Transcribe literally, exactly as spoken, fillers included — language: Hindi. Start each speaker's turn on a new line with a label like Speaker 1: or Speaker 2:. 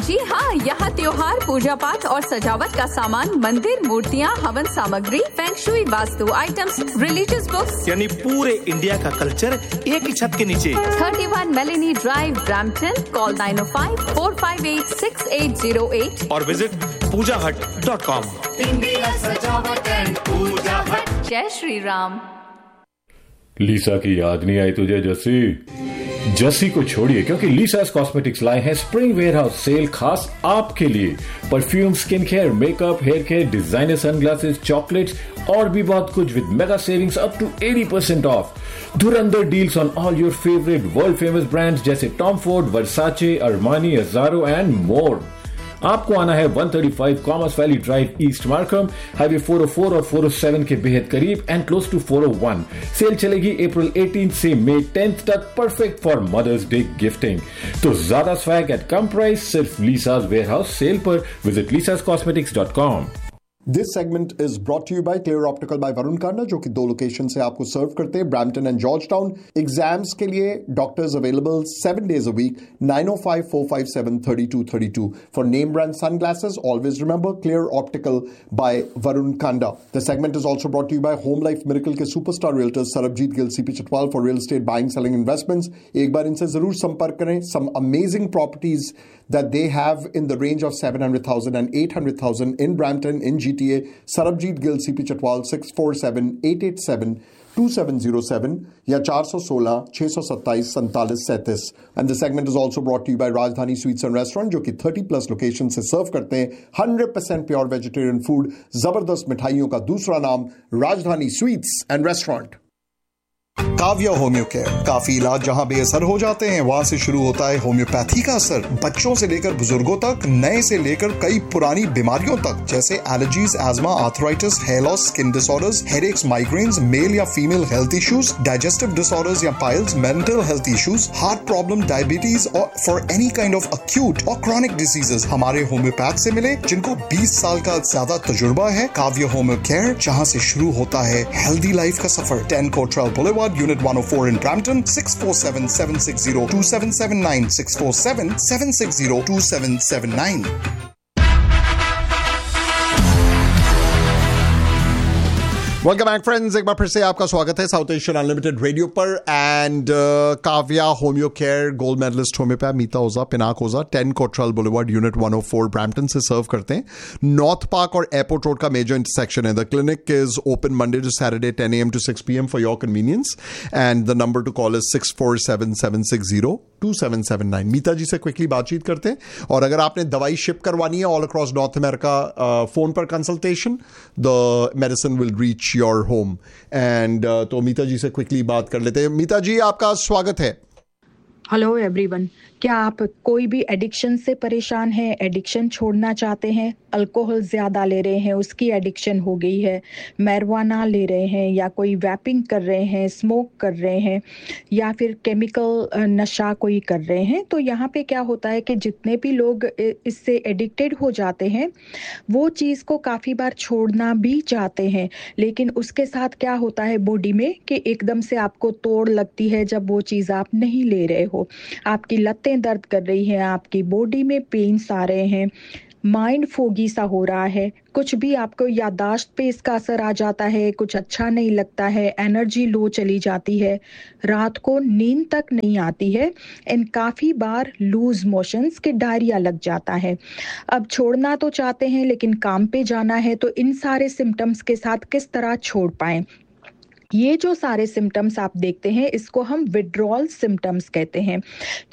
Speaker 1: जी हाँ, यहाँ त्योहार, पूजा पाठ और सजावट का सामान, मंदिर, मूर्तियाँ, हवन सामग्री, feng shui, vastu items, religious books,
Speaker 2: यानी पूरे इंडिया का कल्चर एक ही छत के नीचे।
Speaker 1: Thirty one Meloni drive, Brampton. Call nine ओ five four five eight six eight zero eight
Speaker 2: और विजिट पूजा हट डॉट कॉम।
Speaker 3: इंडिया सजावट एंड पूजा हट।
Speaker 1: जय श्री राम।
Speaker 4: लीसा की याद नहीं आई तुझे जस्सी? जस्सी को छोड़िए, क्योंकि लीसास कॉस्मेटिक्स लाए हैं स्प्रिंग वेयरहाउस सेल खास आपके लिए। Perfume, skin care, makeup, hair care, designer sunglasses, chocolates और भी बहुत कुछ with mega savings up to eighty percent of. Dhurandhar deals on all your favourite world famous brands जैसे Tom Ford, Versace, Armani, अजारो and more. आपको आना है one thirty five commerce valley drive, east Markham, highway four O four और फोर ओ सेवन के बेहद करीब and close to four O one. Cell चलेगी अप्रैल एटीन से मई टेंथ तक, perfect for mothers day gifting. तो ज्यादा स्वैग एट कम प्राइस सिर्फ लीसास वेयरहाउस सेल पर। Visit लीसास cosmetics dot com.
Speaker 5: This segment is brought to you bye clear optical bye Varun Kanda, जो कि दो लोकेशन से आपको सर्व करते हैं, Brampton and George town. Exams के लिए doctors available seven days a week, nine O five four five seven thirty two thirty two. For name brand sunglasses, always remember clear optical bye Varun Kanda. The segment is also brought to you bye home life miracle के superstar realtors Sarabjit Gill, CP Chatwal for real estate buying, selling, investments. एक बार इनसे जरूर संपर्क करें। Some amazing properties that they have in the range of seven hundred thousand and eight hundred thousand in Brampton, in G T A. Sarabjit Gill, C P Chatwal, six four seven eight eight seven two seven zero seven या four one six six two seven seven four seven three seven. And the segment is also brought to you by Rajdhani Sweets and Restaurant, जो कि thirty plus locations से सर्व करते हैं one hundred percent pure vegetarian food. जबरदस्त मिठाइयों का दूसरा नाम राजधानी sweets and restaurant.
Speaker 6: Kavya homeo care, काफी इलाज जहां बेअसर हो जाते हैं वहां से शुरू होता है होम्योपैथी का असर। बच्चों से लेकर बुजुर्गों तक, नए से लेकर कई पुरानी बीमारियों तक, जैसे allergies, ESMA, arthritis, hair loss, skin disorders, headaches, migraines, mail या female health issues, digestive disorders या piles, mental health issues, heart problem, diabetes और for any kind of acute और क्रॉनिक डिसीजेस हमारे होम्योपैथ से मिले, जिनको बीस साल का ज्यादा तजुर्बा है। काव्या होम्यो केयर, जहां से शुरू होता है हेल्दी लाइफ का सफर। Ten Cottrell boulevard, Unit one oh four in Brampton, six four seven seven six zero two seven seven nine, six four seven seven six zero two seven seven nine.
Speaker 5: Welcome back friends, एक बार फिर से आपका स्वागत है साउथ एशियन अनलिमिटेड रेडियो पर। And Kavya homeo care, gold medallist homeopath Meeta Ojha, Pinaka Ojha, ten Cottrell boulevard, unit one oh four Brampton से सर्व करते हैं। नॉर्थ पार्क और एयरपोर्ट रोड का मेजर इंटरसेक्शन है। The clinic is open Monday to Saturday ten a m to six p m for your convenience and the number two call is six four seven seven six zero two seven seven nine। मीता जी से क्विकली बातचीत करते हैं, और अगर आपने दवाई शिप करवानी है all across north America, phone पर consultation, the medicine will reach your home. And तो मीता जी से क्विकली बात कर लेते हैं। मीता जी, आपका स्वागत है।
Speaker 7: हेलो एवरीवन, क्या आप कोई भी एडिक्शन से परेशान हैं, एडिक्शन छोड़ना चाहते हैं, अल्कोहल ज़्यादा ले रहे हैं, उसकी एडिक्शन हो गई है, मैरिजुआना ले रहे हैं, या कोई वैपिंग कर रहे हैं, स्मोक कर रहे हैं, या फिर केमिकल नशा कोई कर रहे हैं, तो यहाँ पे क्या होता है कि जितने भी लोग इससे एडिक्टेड हो जाते हैं वो चीज़ को काफ़ी बार छोड़ना भी चाहते हैं, लेकिन उसके साथ क्या होता है बॉडी में कि एकदम से आपको तोड़ लगती है जब वो चीज़ आप नहीं ले रहे हो। आपकी लतें दर्द कर रही हैं, आपकी बॉडी में पेन्स आ रहे हैं, माइंड फोगी सा हो रहा है, कुछ भी आपको याददाश्त पे इसका असर आ जाता है, कुछ अच्छा नहीं लगता है, एनर्जी लो चली जाती है, रात को नींद तक नहीं आती है, एंड काफ़ी बार लूज मोशंस के डायरिया लग जाता है। अब छोड़ना तो चाहते हैं लेकिन काम पे जाना है, तो इन सारे सिम्टम्स के साथ किस तरह छोड़ पाएं? ये जो सारे सिम्टम्स आप देखते हैं इसको हम विड्रॉल सिम्टम्स कहते हैं।